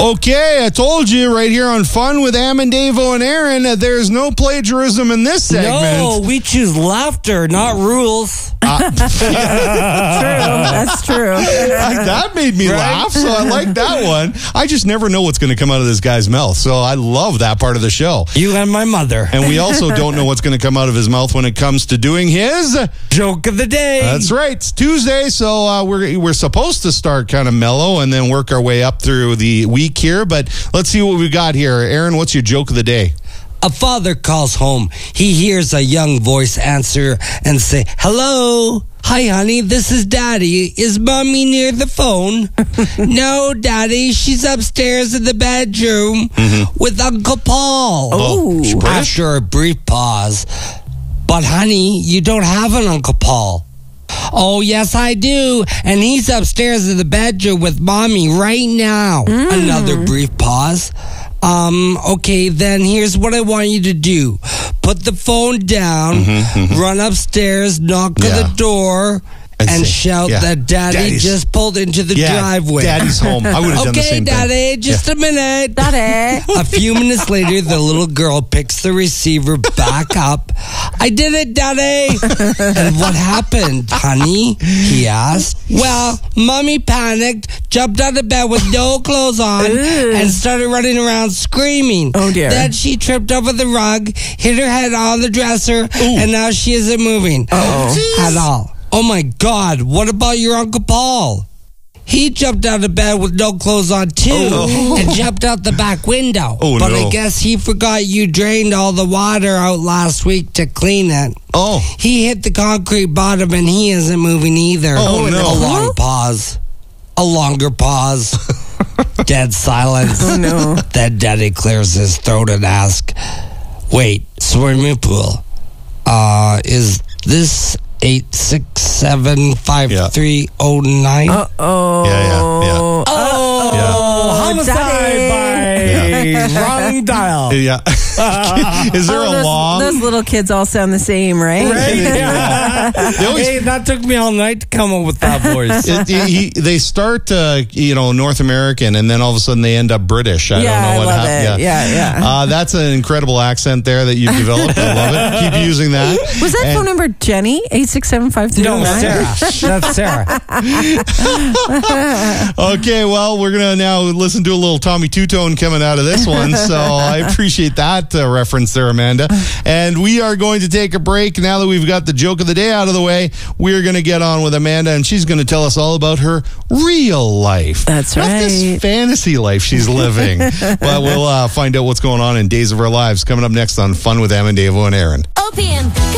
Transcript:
Okay, I told you right here on Fun with Amandavo and Aaron, there's no plagiarism in this segment. No, we choose laughter, not rules. That's true. That made me laugh, so I like that one. I just never know what's going to come out of this guy's mouth, so I love that part of the show. You and my mother. And we also don't know what's going to come out of his mouth when it comes to doing his joke of the day. That's right. It's Tuesday, so we're supposed to start kind of mellow and then work our way up through the week here, but let's see what we got here. Aaron, what's your joke of the day? A father calls home. He hears a young voice answer and say, "Hello. Hi, honey. This is Daddy. Is Mommy near the phone?" "No, Daddy. She's upstairs in the bedroom with Uncle Paul." Oh, After a brief pause, "But, honey, you don't have an Uncle Paul." "Oh, yes, I do. And he's upstairs in the bedroom with Mommy right now." Another brief pause. Okay, then here's what I want you to do. Put the phone down, run upstairs, knock on the door, and shout that Daddy's just pulled into the driveway. Daddy's home. I would have done the same thing. Okay, Daddy, just a minute. Daddy. A few minutes later, the little girl picks the receiver back up. "I did it, Daddy." "And what happened, honey?" he asked. "Well, Mommy panicked, jumped out of bed with no clothes on, and started running around screaming. Oh, dear. Then she tripped over the rug, hit her head on the dresser, and now she isn't moving at all." "Oh, my God, what about your Uncle Paul?" "He jumped out of bed with no clothes on, too, and jumped out the back window. But I guess he forgot you drained all the water out last week to clean it. He hit the concrete bottom, and he isn't moving either." Oh, no. A long pause. A longer pause. Dead silence. Oh, no. Then Daddy clears his throat and asks, "Wait, swimming pool. Is this 8675309? Uh-oh. Yeah. Homicide by wrong dial. Yeah. Is there a long? Those little kids all sound the same, right? Hey, that took me all night to come up with that voice. They start, North American, and then all of a sudden they end up British. I don't know what happened. Yeah. That's an incredible accent there that you've developed. I love it. Keep using that. Was that phone number Jenny? 8675309? No, Sarah. That's Sarah. Okay, well, we're going to now listen to a little Tommy Two-Tone coming out of this one, so I appreciate that reference there, Amanda. And we are going to take a break. Now that we've got the joke of the day out of the way, we're going to get on with Amanda, and she's going to tell us all about her real life. That's right. Not this fantasy life she's living. But we'll find out what's going on in Days of Our Lives coming up next on Fun with Amandavo and Aaron. OPM.